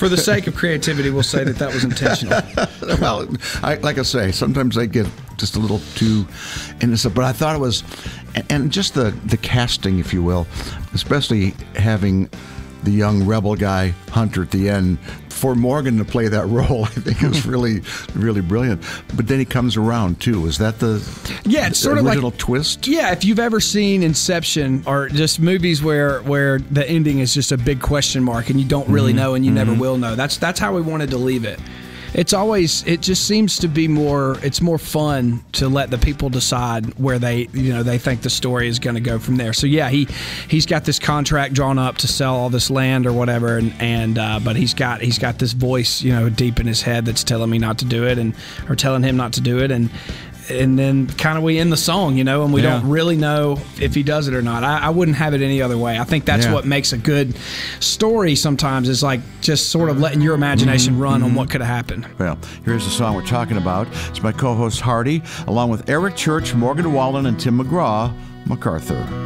For the sake of creativity, we'll say that was intentional. Well, like I say, sometimes I get just a little too innocent, but I thought it was, and just the casting, if you will, especially having the young rebel guy Hunter at the end, for Morgan to play that role, I think it was really, really brilliant. But then he comes around too. Is that the it's sort of original like, twist? Yeah, if you've ever seen Inception or just movies where the ending is just a big question mark and you don't really know and you never will know. That's how we wanted to leave it. It just seems to be it's more fun to let the people decide where they think the story is going to go from there. So yeah, he's got this contract drawn up to sell all this land or whatever, but he's got this voice, deep in his head that's telling me not to do it or telling him not to do it, and then kind of we end the song, and we don't really know if he does it or not. I wouldn't have it any other way. I think that's what makes a good story sometimes, is like just sort of letting your imagination run on what could have happened. Well, here's the song we're talking about. It's my co-host Hardy, along with Eric Church, Morgan Wallen, and Tim McGraw, MacArthur.